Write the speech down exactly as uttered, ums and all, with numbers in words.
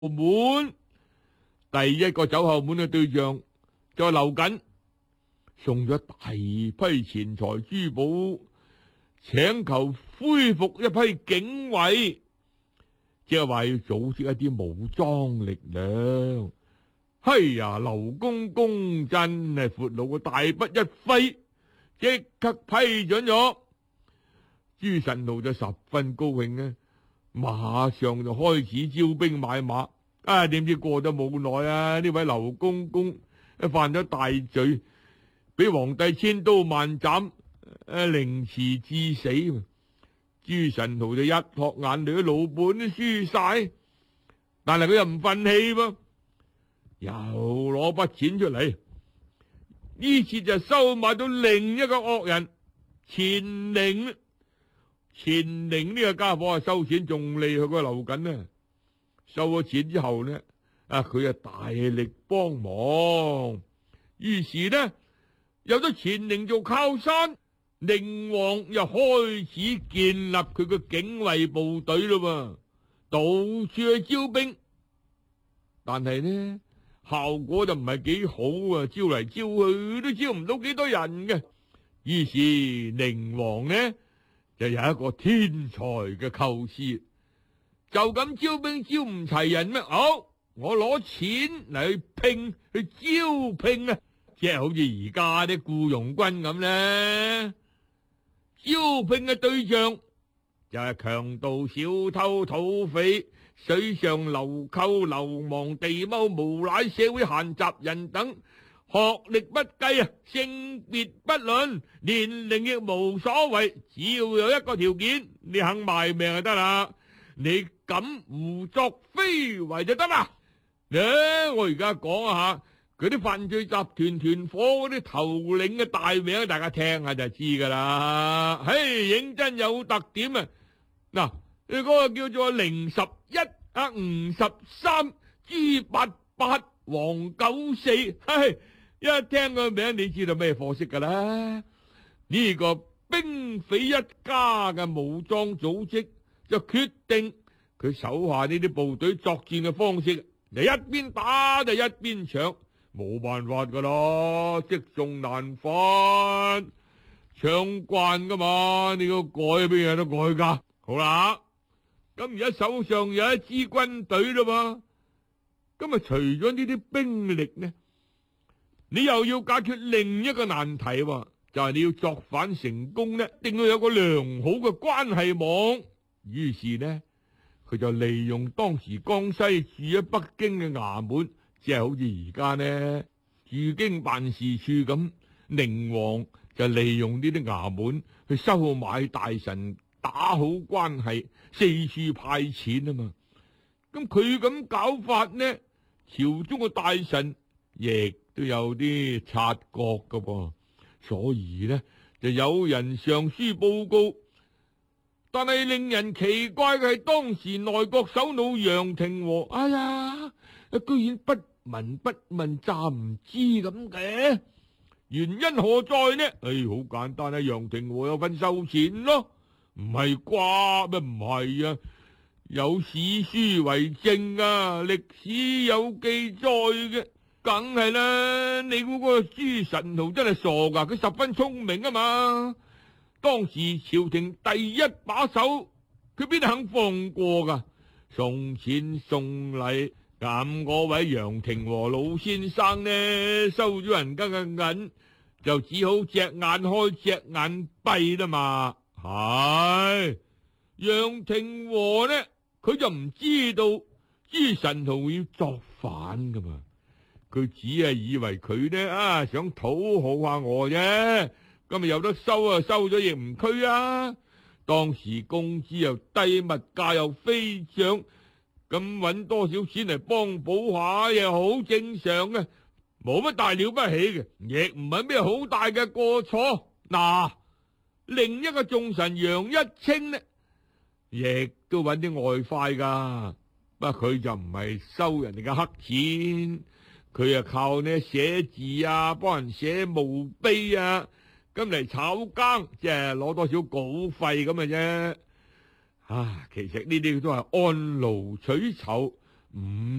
門。第一個走後門嘅對象就係劉瑾，送咗大批錢財珠寶，請求恢復一批警衛，即係話要組織一啲武裝力量。哎呀，劉公公真係闊佬嘅大筆一揮，即刻批准咗。朱宸濠就十分高興啊，馬上就開始招兵買馬。啊，點知過咗冇耐啊，呢位劉公公犯咗大罪，俾皇帝千刀萬斬，誒，凌遲致死。朱宸濠就一撲眼淚，老本都輸晒，但係佢又唔忿氣噃，又攞筆錢出嚟，呢次就收買到另一個惡人錢寧。錢寧呢個家伙啊，收錢仲厲害過劉瑾呢。收咗錢之後呢，啊佢啊大力幫忙，於是呢有咗錢寧做靠山，寧王又開始建立佢嘅警衛部隊咯，到處去招兵，但係呢效果就唔係幾好啊，招嚟招去都招唔到幾多人嘅。於是寧王呢就有一個天才嘅構思。就咁招兵招唔齊人咩？好，我攞錢嚟去聘去招聘啊，即係好似而家啲僱傭軍咁咧。招聘嘅對象就係強盜、小偷、土匪、水上流寇、流氓、地踎、無賴、社會閒雜人等，學歷不計啊，性別不論，年齡亦無所謂，只要有一個條件，你肯賣命就得啦。你敢胡作非為就得啦！誒，我而家講下嗰啲犯罪集團團伙嗰啲頭領嘅大名，大家聽下就知噶啦。嘿，認真有特點啊！嗱，呢嗰個叫做凌十一、啊吳十三、朱八八、黃九四，嘿，一聽個名你知道咩貨色噶啦？呢個兵匪一家嘅武裝組織就決定佢手下呢啲部隊作戰嘅方式，就一邊打就一邊搶，冇辦法噶啦，積重難返，搶慣噶嘛，你要改邊有得改噶？好啦，咁而家手上有一支軍隊啦嘛，咁啊除咗呢啲兵力呢，你又要解決另一個難題喎，就係你要作反成功呢，一定要有個良好嘅關係網。於是呢，佢就利用當時江西駐喺北京嘅衙門，即係好似而家呢駐京辦事處咁，寧王就利用呢啲衙門去收買大臣，打好關係，四處派錢啊嘛。咁佢咁搞法呢，朝中嘅大臣亦都有啲察覺噶噃，所以呢就有人上書報告。但係令人奇怪嘅係，當時內閣首腦楊廷和，哎呀，居然不聞不問，詐唔知咁嘅，原因何在呢？唉、哎，好簡單啊，楊廷和有份收錢咯，唔係啩？咩唔係啊？有史書為證啊，歷史有記載嘅，梗係啦。你估個朱宸濠真係傻噶？佢十分聰明啊嘛。當時朝廷第一把手，佢邊肯放過噶？送錢送禮，咁嗰位楊廷和老先生呢，收咗人家嘅銀，就只好隻眼開隻眼閉啦嘛。係楊廷和呢，佢就唔知道朱宸濠要作反噶嘛，佢只係以為佢呢啊想討好下我啫。今日有得收啊，收咗亦唔拘啊！當時工資又低，物價又飛漲，咁搵多少錢嚟幫補下，又好正常嘅，冇乜大了不起嘅，亦唔係咩好大嘅過錯。嗱、啊，另一個重臣楊一清呢，亦都搵啲外快噶，不過佢就唔係收人哋嘅黑錢，佢啊靠呢寫字啊，幫人寫墓碑啊。咁嚟炒更，即係攞多少稿費咁嘅啫。啊，其實呢啲都係按勞取酬， 唔